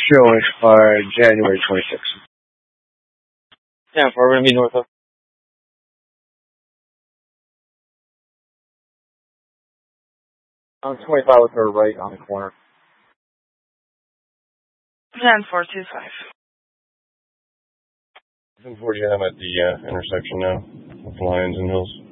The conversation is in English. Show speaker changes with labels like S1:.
S1: showing expired January 26th.
S2: Yeah, we're going to be north of. On 25 with her right on the corner.
S3: 10-425.
S4: I'm at the intersection now with Lyons and Hills.